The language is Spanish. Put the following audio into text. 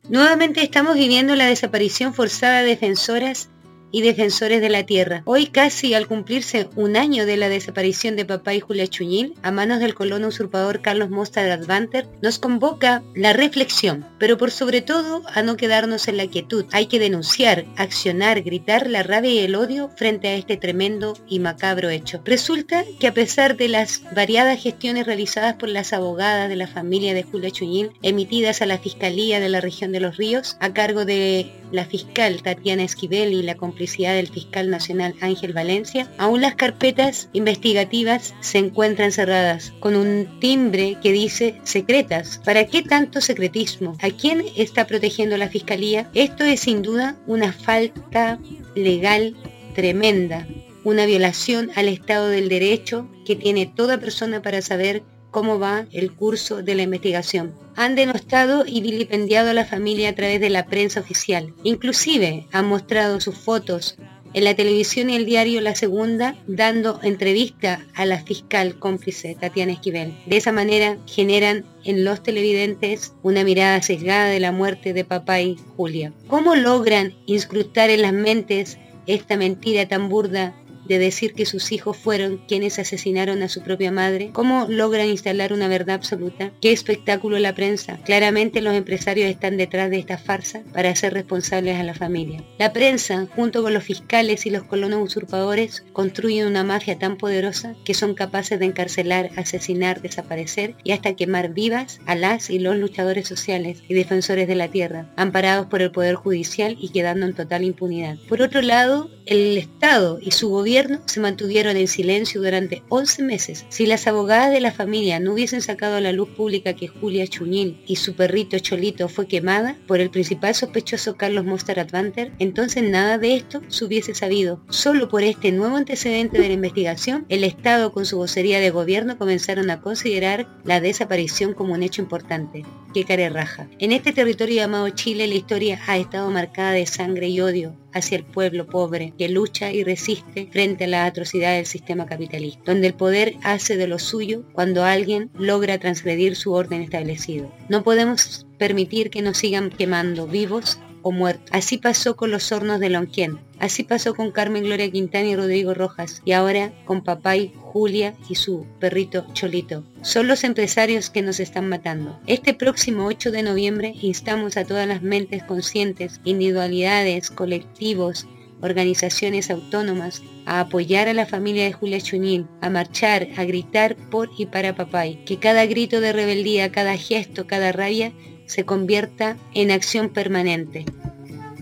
Nuevamente estamos viviendo la desaparición forzada de defensoras y defensores de la tierra. Hoy, casi al cumplirse un año de la desaparición de Papay Julia Chuñil a manos del colono usurpador Carlos Mostar Advanter, nos convoca la reflexión, pero por sobre todo a no quedarnos en la quietud. Hay que denunciar, accionar, gritar la rabia y el odio frente a este tremendo y macabro hecho. Resulta que a pesar de las variadas gestiones realizadas por las abogadas de la familia de Julia Chuñil, emitidas a la Fiscalía de la región de Los Ríos, a cargo de la fiscal Tatiana Esquivel y la complicidad del fiscal nacional Ángel Valencia, aún las carpetas investigativas se encuentran cerradas, con un timbre que dice secretas. ¿Para qué tanto secretismo? ¿A quién está protegiendo la fiscalía? Esto es sin duda una falta legal tremenda, una violación al Estado del Derecho que tiene toda persona para saber cómo va el curso de la investigación. Han denostado y vilipendiado a la familia a través de la prensa oficial. Inclusive han mostrado sus fotos en la televisión y el diario La Segunda, dando entrevista a la fiscal cómplice Tatiana Esquivel. De esa manera generan en los televidentes una mirada sesgada de la muerte de Papay Julia. ¿Cómo logran incrustar en las mentes esta mentira tan burda de decir que sus hijos fueron quienes asesinaron a su propia madre? ¿Cómo logran instalar una verdad absoluta? ¿Qué espectáculo la prensa? Claramente los empresarios están detrás de esta farsa para hacer responsables a la familia. La prensa, junto con los fiscales y los colonos usurpadores, construyen una mafia tan poderosa que son capaces de encarcelar, asesinar, desaparecer y hasta quemar vivas a las y los luchadores sociales y defensores de la tierra, amparados por el Poder Judicial y quedando en total impunidad. Por otro lado, el Estado y su gobierno se mantuvieron en silencio durante 11 meses. Si las abogadas de la familia no hubiesen sacado a la luz pública que Julia Chuñil y su perrito Cholito fue quemada por el principal sospechoso Carlos Mostar Advanter, entonces nada de esto se hubiese sabido. Solo por este nuevo antecedente de la investigación, el Estado con su vocería de gobierno comenzaron a considerar la desaparición como un hecho importante. ¡Qué carerraja! En este territorio llamado Chile, la historia ha estado marcada de sangre y odio hacia el pueblo pobre que lucha y resiste frente a la atrocidad del sistema capitalista, donde el poder hace de lo suyo cuando alguien logra transgredir su orden establecido. No podemos permitir que nos sigan quemando vivos o muertos. Así pasó con los hornos de Lonquén, así pasó con Carmen Gloria Quintana y Rodrigo Rojas, y ahora con Papay Julia y su perrito Cholito. Son los empresarios que nos están matando. Este próximo 8 de noviembre instamos a todas las mentes conscientes, individualidades, colectivos, organizaciones autónomas, a apoyar a la familia de Julia Chuñil, a marchar, a gritar por y para Papay. Que cada grito de rebeldía, cada gesto, cada rabia se convierta en acción permanente.